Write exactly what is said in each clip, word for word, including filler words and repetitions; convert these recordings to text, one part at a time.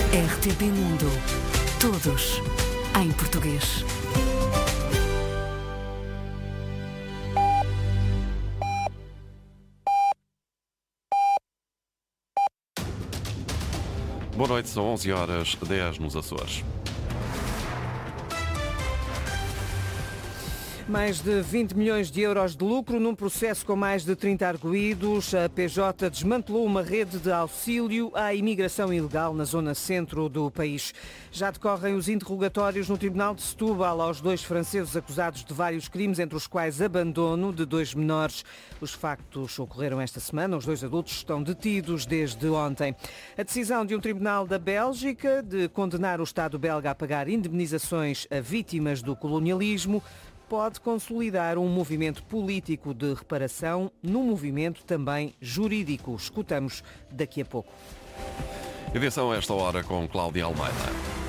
R T P Mundo. Todos em português. Boa noite, são onze horas dez nos Açores. Mais de vinte milhões de euros de lucro num processo com mais de trinta arguídos. A P J desmantelou uma rede de auxílio à imigração ilegal na zona centro do país. Já decorrem os interrogatórios no Tribunal de Setúbal aos dois franceses acusados de vários crimes, entre os quais abandono de dois menores. Os factos ocorreram esta semana. Os dois adultos estão detidos desde ontem. A decisão de um tribunal da Bélgica de condenar o Estado belga a pagar indemnizações a vítimas do colonialismo pode consolidar um movimento político de reparação num movimento também jurídico. Escutamos daqui a pouco. Edição a esta hora com Cláudia Almeida.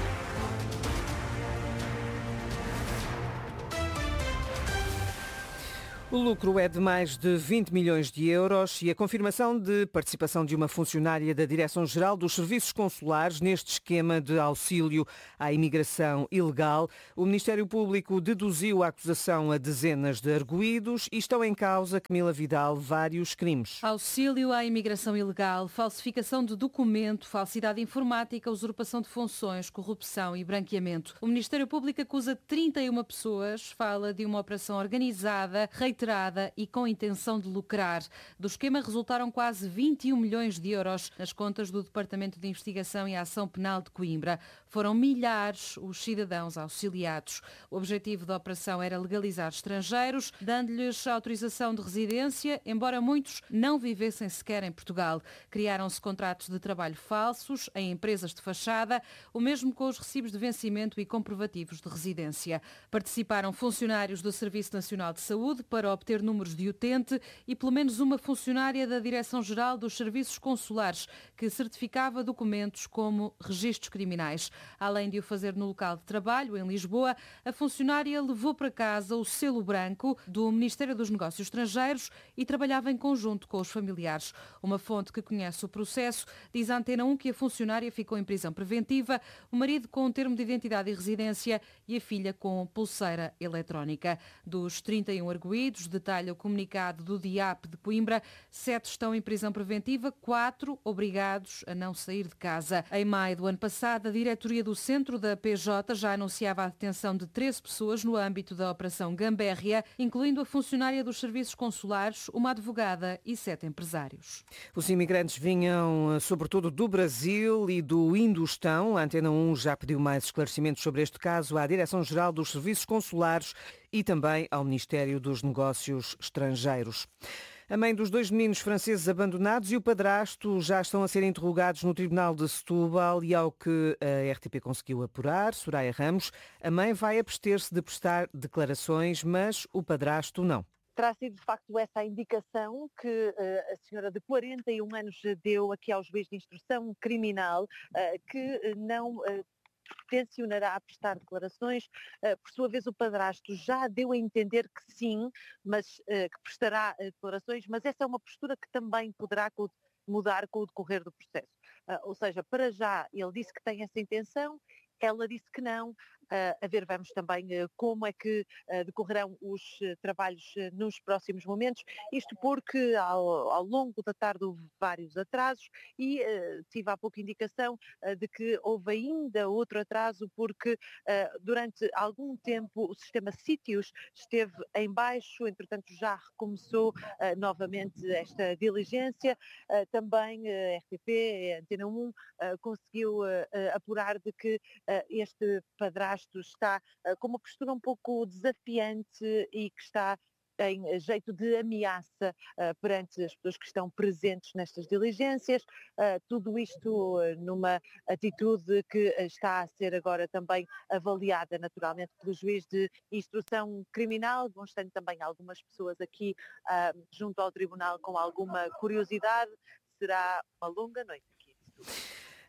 O lucro é de mais de vinte milhões de euros e a confirmação de participação de uma funcionária da Direção-Geral dos Serviços Consulares neste esquema de auxílio à imigração ilegal. O Ministério Público deduziu a acusação a dezenas de arguídos e estão em causa, Camila Vidal, vários crimes. Auxílio à imigração ilegal, falsificação de documento, falsidade informática, usurpação de funções, corrupção e branqueamento. O Ministério Público acusa trinta e uma pessoas, fala de uma operação organizada, reiterada e com intenção de lucrar. Do esquema resultaram quase vinte e um milhões de euros nas contas do Departamento de Investigação e Ação Penal de Coimbra. Foram milhares os cidadãos auxiliados. O objetivo da operação era legalizar estrangeiros, dando-lhes autorização de residência, embora muitos não vivessem sequer em Portugal. Criaram-se contratos de trabalho falsos em empresas de fachada, o mesmo com os recibos de vencimento e comprovativos de residência. Participaram funcionários do Serviço Nacional de Saúde para obter números de utente e pelo menos uma funcionária da Direção-Geral dos Serviços Consulares que certificava documentos como registros criminais. Além de o fazer no local de trabalho, em Lisboa, a funcionária levou para casa o selo branco do Ministério dos Negócios Estrangeiros e trabalhava em conjunto com os familiares. Uma fonte que conhece o processo diz à Antena um que a funcionária ficou em prisão preventiva, o marido com um termo de identidade e residência e a filha com pulseira eletrónica. Dos trinta e um arguídos, detalha o comunicado do D I A P de Coimbra, sete estão em prisão preventiva, quatro obrigados a não sair de casa. Em maio do ano passado, a diretoria do centro da P J já anunciava a detenção de treze pessoas no âmbito da Operação Gambérria, incluindo a funcionária dos serviços consulares, uma advogada e sete empresários. Os imigrantes vinham sobretudo do Brasil e do Indostão. A Antena um já pediu mais esclarecimentos sobre este caso à Direção-Geral dos Serviços Consulares e também ao Ministério dos Negócios Estrangeiros. A mãe dos dois meninos franceses abandonados e o padrasto já estão a ser interrogados no Tribunal de Setúbal e, ao que a R T P conseguiu apurar, Soraya Ramos, a mãe vai abster-se de prestar declarações, mas o padrasto não. Terá sido, de facto, essa a indicação que uh, a senhora de quarenta e um anos deu aqui ao juiz de instrução criminal, uh, que não... Uh, tencionará a prestar declarações. Uh, por sua vez, o padrasto já deu a entender que sim, mas uh, que prestará uh, declarações, mas essa é uma postura que também poderá mudar com o decorrer do processo. Uh, ou seja, para já, ele disse que tem essa intenção, ela disse que não. Uh, a ver, vamos também uh, como é que uh, decorrerão os uh, trabalhos uh, nos próximos momentos. Isto porque ao, ao longo da tarde houve vários atrasos e uh, tive há pouco indicação uh, de que houve ainda outro atraso porque uh, durante algum tempo o sistema Sítios esteve em baixo, entretanto já recomeçou uh, novamente esta diligência. Uh, também a uh, R T P, a Antena um, uh, conseguiu uh, uh, apurar de que uh, este padrasto está uh, com uma postura um pouco desafiante e que está em jeito de ameaça uh, perante as pessoas que estão presentes nestas diligências. Uh, tudo isto uh, numa atitude que uh, está a ser agora também avaliada naturalmente pelo juiz de instrução criminal, vão estando também algumas pessoas aqui uh, junto ao tribunal com alguma curiosidade. Será uma longa noite aqui.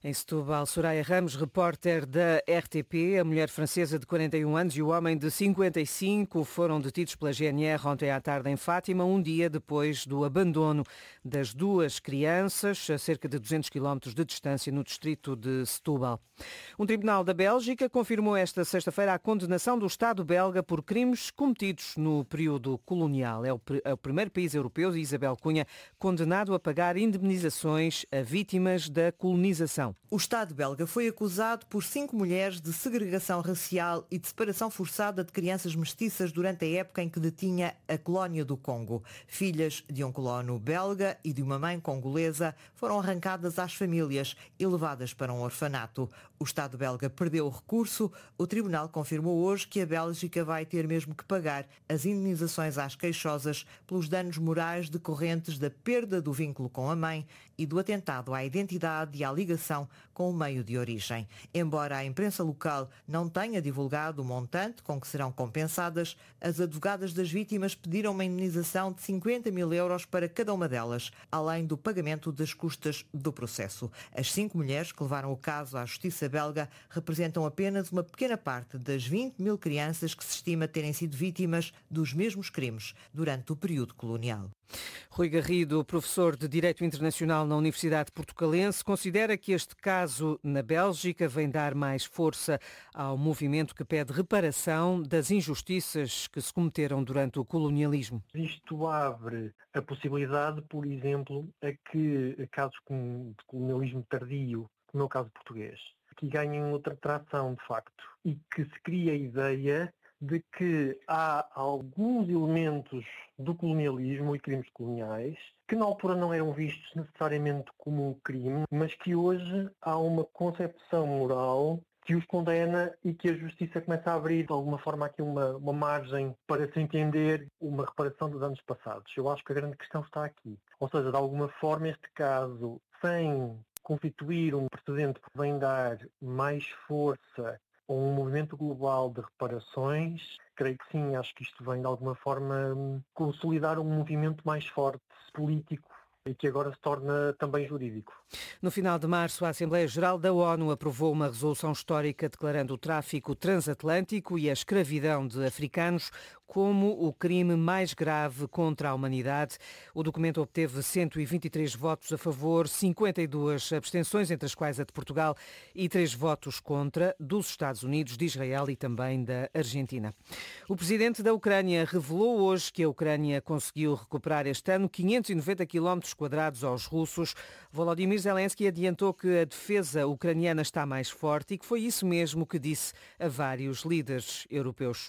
Em Setúbal, Soraya Ramos, repórter da R T P. A mulher francesa de quarenta e um anos e o homem de cinquenta e cinco foram detidos pela G N R ontem à tarde em Fátima, um dia depois do abandono das duas crianças, a cerca de duzentos quilómetros de distância, no distrito de Setúbal. Um tribunal da Bélgica confirmou esta sexta-feira a condenação do Estado belga por crimes cometidos no período colonial. É o, é o primeiro país europeu, de Isabel Cunha, condenado a pagar indemnizações a vítimas da colonização. O Estado belga foi acusado por cinco mulheres de segregação racial e de separação forçada de crianças mestiças durante a época em que detinha a colónia do Congo. Filhas de um colono belga e de uma mãe congolesa foram arrancadas às famílias e levadas para um orfanato. O Estado belga perdeu o recurso. O tribunal confirmou hoje que a Bélgica vai ter mesmo que pagar as indemnizações às queixosas pelos danos morais decorrentes da perda do vínculo com a mãe e do atentado à identidade e à ligação com o meio de origem. Embora a imprensa local não tenha divulgado o montante com que serão compensadas, as advogadas das vítimas pediram uma indemnização de cinquenta mil euros para cada uma delas, além do pagamento das custas do processo. As cinco mulheres que levaram o caso à justiça belga representam apenas uma pequena parte das vinte mil crianças que se estima terem sido vítimas dos mesmos crimes durante o período colonial. Rui Garrido, professor de Direito Internacional na Universidade Portucalense, considera que este caso na Bélgica vem dar mais força ao movimento que pede reparação das injustiças que se cometeram durante o colonialismo. Isto abre a possibilidade, por exemplo, a que casos de colonialismo tardio, como é o caso português, que ganhem outra tração de facto e que se cria a ideia de que há alguns elementos do colonialismo e crimes coloniais que na altura não eram vistos necessariamente como um crime, mas que hoje há uma concepção moral que os condena e que a justiça começa a abrir de alguma forma aqui uma, uma margem para se entender uma reparação dos anos passados. Eu acho que a grande questão está aqui. Ou seja, de alguma forma este caso, sem constituir um precedente que vem dar mais força a um movimento global de reparações, creio que sim, acho que isto vem de alguma forma consolidar um movimento mais forte político e que agora se torna também jurídico. No final de março, a Assembleia Geral da ONU aprovou uma resolução histórica declarando o tráfico transatlântico e a escravidão de africanos como o crime mais grave contra a humanidade. O documento obteve cento e vinte e três votos a favor, cinquenta e duas abstenções, entre as quais a de Portugal, e três votos contra, dos Estados Unidos, de Israel e também da Argentina. O presidente da Ucrânia revelou hoje que a Ucrânia conseguiu recuperar este ano quinhentos e noventa quilómetros quadrados aos russos. Volodymyr Zelensky adiantou que a defesa ucraniana está mais forte e que foi isso mesmo que disse a vários líderes europeus.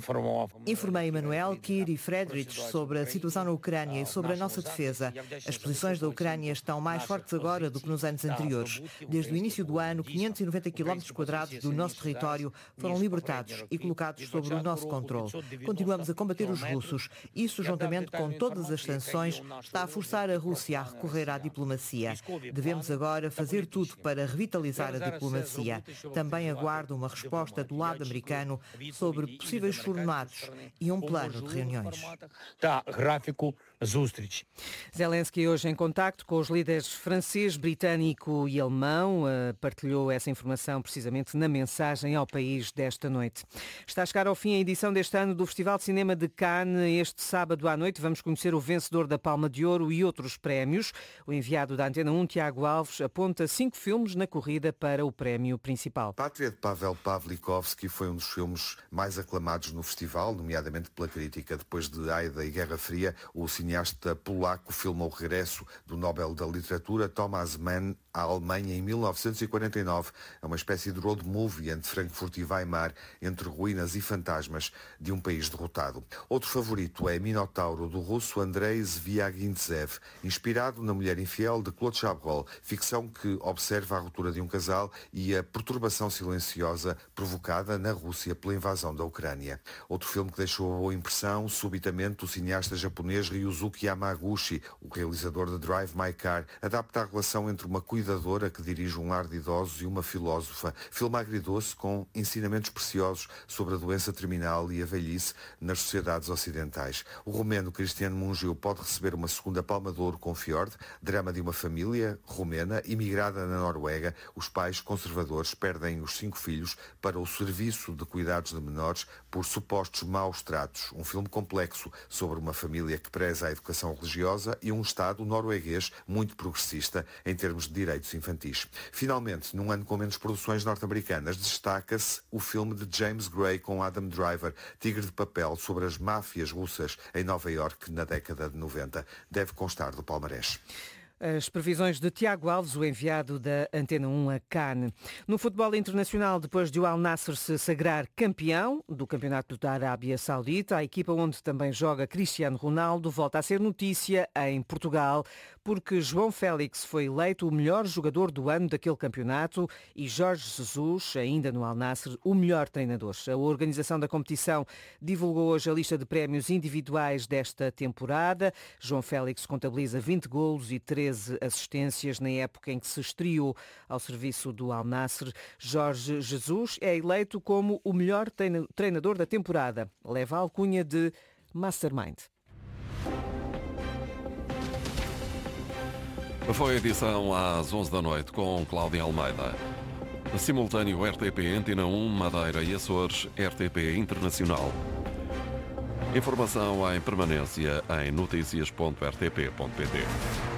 Informei Emanuel, Kir e Friedrich sobre a situação na Ucrânia e sobre a nossa defesa. As posições da Ucrânia estão mais fortes agora do que nos anos anteriores. Desde o início do ano, quinhentos e noventa quilómetros quadrados do nosso território foram libertados e colocados sobre o nosso controle. Continuamos a combater os russos. Isso, juntamente com todas as sanções, está a forçar a Rússia a recorrer à diplomacia. Devemos agora fazer tudo para revitalizar a diplomacia. Também aguardo uma resposta do lado americano sobre possíveis formatos e um plano de reuniões. Zelensky, hoje em contacto com os líderes francês, britânico e alemão, partilhou essa informação precisamente na mensagem ao país desta noite. Está a chegar ao fim a edição deste ano do Festival de Cinema de Cannes. Este sábado à noite vamos conhecer o vencedor da Palma de Ouro e outros prémios. O enviado da Antena um, Tiago Alves, aponta cinco filmes na corrida para o prémio principal. Pátria, de Pavel Pawlikowski, foi um dos filmes mais aclamados no festival, nomeadamente pela crítica. Depois de Aida e Guerra Fria, o cineasta polaco filma o regresso do Nobel da Literatura Thomas Mann à Alemanha em mil novecentos e quarenta e nove. É uma espécie de road movie entre Frankfurt e Weimar, entre ruínas e fantasmas de um país derrotado. Outro favorito é Minotauro, do russo Andrei Zvyagintsev, inspirado na Mulher Infiel de Claude Chabrol, ficção que observa a ruptura de um casal e a perturbação silenciosa provocada na Rússia pela invasão da Ucrânia. Outro filme que deixou a boa impressão, subitamente, o cineasta japonês Ryuzo Yuzuki Yamaguchi, o realizador de Drive My Car, adapta a relação entre uma cuidadora que dirige um lar de idosos e uma filósofa. Filme agridoce com ensinamentos preciosos sobre a doença terminal e a velhice nas sociedades ocidentais. O romeno Cristiano Mungiu pode receber uma segunda Palma de Ouro com Fjord, drama de uma família romena imigrada na Noruega. Os pais conservadores perdem os cinco filhos para o serviço de cuidados de menores por supostos maus tratos. Um filme complexo sobre uma família que preza a educação religiosa e um Estado norueguês muito progressista em termos de direitos infantis. Finalmente, num ano com menos produções norte-americanas, destaca-se o filme de James Gray com Adam Driver, Tigre de Papel, sobre as máfias russas em Nova Iorque na década de noventa. Deve constar do palmarés. As previsões de Tiago Alves, o enviado da Antena um a Cannes. No futebol internacional, depois de o Al Nassr se sagrar campeão do Campeonato da Arábia Saudita, a equipa onde também joga Cristiano Ronaldo volta a ser notícia em Portugal, porque João Félix foi eleito o melhor jogador do ano daquele campeonato e Jorge Jesus, ainda no Al Nassr, o melhor treinador. A organização da competição divulgou hoje a lista de prémios individuais desta temporada. João Félix contabiliza vinte golos e treze assistências na época em que se estreou ao serviço do Al Nassr. Jorge Jesus é eleito como o melhor treinador da temporada. Leva a alcunha de Mastermind. Foi a edição às onze da noite com Cláudia Almeida. Simultâneo R T P Antena um, Madeira e Açores, R T P Internacional. Informação em permanência em noticias ponto r t p ponto p t.